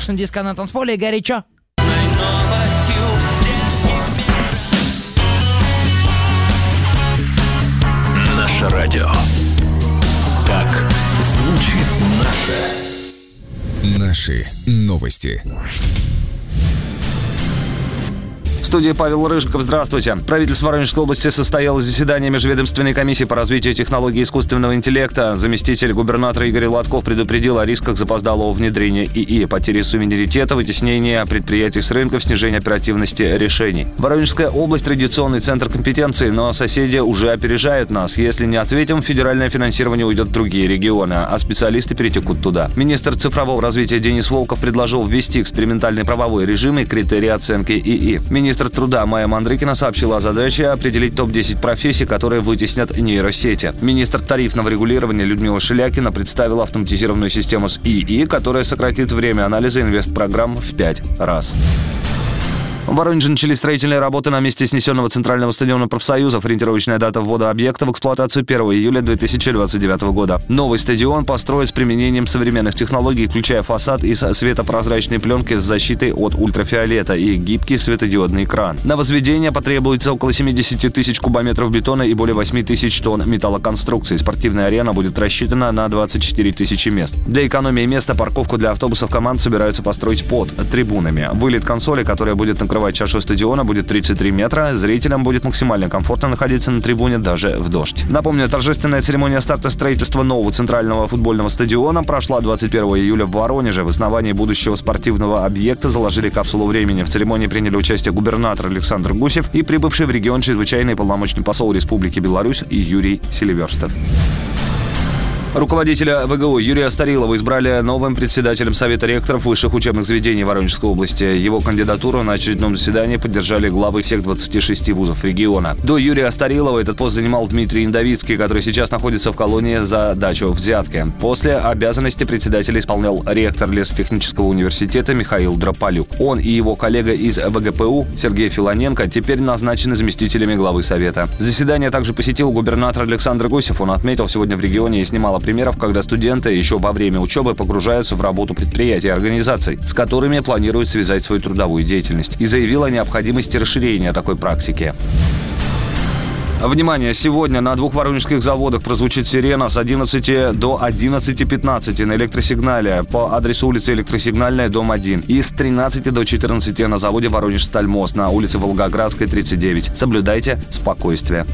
Russian Disco на танцполе, горячо. Наше радио. Так звучит наши новости. В студии Павел Рыжиков. Здравствуйте. Правительство Воронежской области состояло заседание Межведомственной комиссии по развитию технологий искусственного интеллекта. Заместитель губернатора Игорь Лотков предупредил о рисках запоздалого внедрения ИИ, потери суверенитета, вытеснения предприятий с рынков, снижения оперативности решений. Воронежская область – традиционный центр компетенции, но соседи уже опережают нас. Если не ответим, федеральное финансирование уйдет в другие регионы, а специалисты перетекут туда. Министр цифрового развития Денис Волков предложил ввести экспериментальный правовой режим и критерии оценки ИИ. Министр труда Майя Мандрыкина сообщила о задаче определить топ-10 профессий, которые вытеснят нейросети. Министр тарифного регулирования Людмила Шелякина представила автоматизированную систему с ИИ, которая сократит время анализа инвестпрограмм в 5 раз. В Воронеже начались строительные работы на месте снесенного центрального стадиона профсоюзов. Ориентировочная дата ввода объекта в эксплуатацию 1 июля 2029 года. Новый стадион построят с применением современных технологий, включая фасад из светопрозрачной пленки с защитой от ультрафиолета и гибкий светодиодный экран. На возведение потребуется около 70 тысяч кубометров бетона и более 8 тысяч тонн металлоконструкций. Спортивная арена будет рассчитана на 24 тысячи мест. Для экономии места парковку для автобусов команд собираются построить под трибунами. Вылет консоли, которая будет накрывать чашу стадиона, будет 33 метра. Зрителям будет максимально комфортно находиться на трибуне даже в дождь. Напомню, торжественная церемония старта строительства нового центрального футбольного стадиона прошла 21 июля в Воронеже. В основании будущего спортивного объекта заложили капсулу времени. В церемонии приняли участие губернатор Александр Гусев и прибывший в регион чрезвычайный полномочный посол Республики Беларусь Юрий Селиверстов. Руководителя ВГУ Юрия Старилова избрали новым председателем Совета ректоров высших учебных заведений Воронежской области. Его кандидатуру на очередном заседании поддержали главы всех 26 вузов региона. До Юрия Старилова этот пост занимал Дмитрий Индовицкий, который сейчас находится в колонии за дачу взятки. После обязанности председателя исполнял ректор Лесотехнического университета Михаил Дрополюк. Он и его коллега из ВГПУ Сергей Филоненко теперь назначены заместителями главы Совета. Заседание также посетил губернатор Александр Гусев. Он отметил, сегодня в регионе есть немало примеров, когда студенты еще во время учебы погружаются в работу предприятий и организаций, с которыми планируют связать свою трудовую деятельность, и заявил о необходимости расширения такой практики. Внимание! Сегодня на 2 воронежских заводах прозвучит сирена с 11 до 11:15 на электросигнале по адресу улица Электросигнальная, дом 1, и с 13 до 14 на заводе Воронеж-Стальмост на улице Волгоградской, 39. Соблюдайте спокойствие.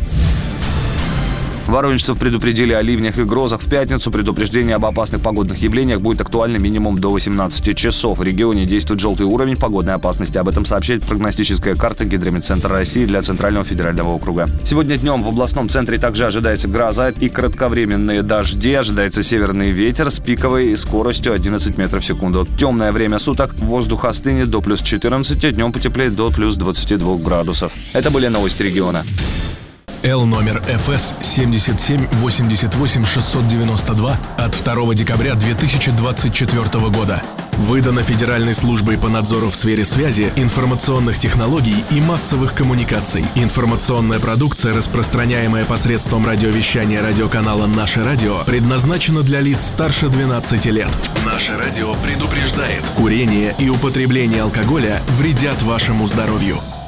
Воронежцев предупредили о ливнях и грозах в пятницу. Предупреждение об опасных погодных явлениях будет актуально минимум до 18 часов. В регионе действует желтый уровень погодной опасности. Об этом сообщает прогностическая карта Гидрометцентра России для Центрального федерального округа. Сегодня днем в областном центре также ожидается гроза и кратковременные дожди. Ожидается северный ветер с пиковой скоростью 11 метров в секунду. Темное время суток. Воздух остынет до плюс 14. Днем потеплеет до плюс 22 градусов. Это были новости региона. Л номер ФС 7788692 от 2 декабря 2024 года. Выдано Федеральной службой по надзору в сфере связи, информационных технологий и массовых коммуникаций. Информационная продукция, распространяемая посредством радиовещания радиоканала «Наше радио», предназначена для лиц старше 12 лет. «Наше радио» предупреждает: курение и употребление алкоголя вредят вашему здоровью.